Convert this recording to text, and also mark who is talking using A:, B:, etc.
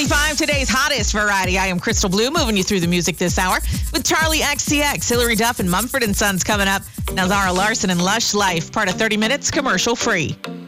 A: 25, today's hottest variety. I am Crystal Blue, moving you through the music this hour with Charlie XCX, Hillary Duff, and Mumford & Sons coming up. Now Zara Larson and Lush Life, part of 30 Minutes, commercial free.